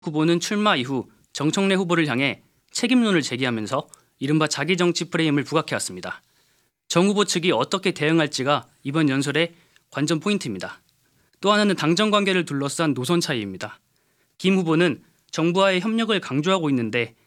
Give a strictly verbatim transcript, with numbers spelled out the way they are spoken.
후보는 출마 이후 정청래 후보를 향해 책임론을 제기하면서 이른바 자기정치 프레임을 부각해왔습니다. 정 후보 측이 어떻게 대응할지가 이번 연설의 관전 포인트입니다. 또 하나는 당정 관계를 둘러싼 노선 차이입니다. 김 후보는 정부와의 협력을 강조하고 있는데